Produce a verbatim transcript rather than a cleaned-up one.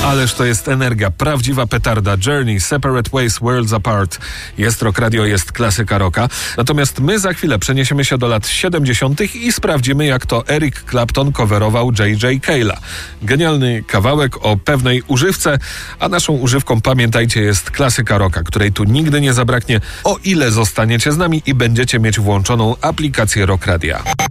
Ależ to jest energia, prawdziwa petarda. Journey, Separate Ways, Worlds Apart. Jest Rock Radio, jest klasyka rocka. Natomiast my za chwilę przeniesiemy się do lat siedemdziesiątych i sprawdzimy, jak to Eric Clapton coverował J J Cale'a. Genialny kawałek o pewnej używce, a naszą używką, pamiętajcie, jest klasyka rocka, której tu nigdy nie zabraknie, o ile zostaniecie z nami i będziecie mieć włączoną aplikację Rock Radia.